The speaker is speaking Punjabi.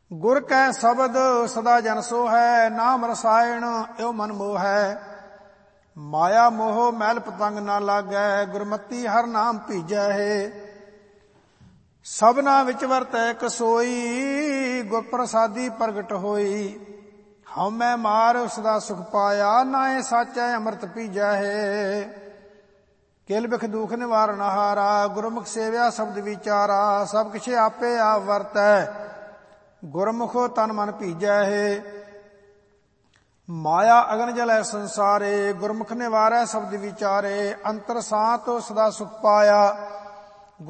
ਗੁਰ ਕੈ ਸ਼ਬਦ ਸਦਾ ਜਨ ਸੋ ਹੈ, ਨਾਮ ਰਸਾਇਣ ਇਉ ਮਨ ਮੋਹ ਹੈ। ਮਾਇਆ ਮੋਹ ਮੈਲ ਪਤੰਗ ਨਾ ਲਾਗੈ, ਗੁਰਮਤੀ ਹਰ ਨਾਮ ਭੀਜੈ ਹੈ। ਸਭਨਾ ਵਿੱਚ ਵਰਤੈ ਕਸੋਈ, ਗੁਰ ਪ੍ਰਸਾਦੀ ਪ੍ਰਗਟ ਹੋਈ। ਹਉਮੈ ਮਾਰ ਸਦਾ ਸੁਖ ਪਾਇਆ, ਨਾਏ ਸਾਚੈ ਅੰਮ੍ਰਿਤ ਪੀਜੈ ਹੈ। ਕਿਲ ਬਿਖ ਦੁਖ ਨਿਵਾਰਨ ਹਾਰਾ, ਗੁਰਮੁਖ ਸੇਵਿਆ ਸ਼ਬਦ ਵਿਚਾਰਾ। ਸਭ ਕਿਛ ਆਪੇ ਆਪ ਵਰਤੈ, ਗੁਰਮੁਖੋ ਤਨ ਮਨ ਭੀਜੈ ਹੈ। ਮਾਇਆ ਅਗਨ ਜਲੈ ਸੰਸਾਰੇ, ਗੁਰਮੁਖ ਨਿਵਾਰੈ ਸ਼ਬਦ ਵਿਚਾਰੇ। ਅੰਤਰ ਸਾਤ ਸਦਾ ਸੁਖ ਪਾਇਆ,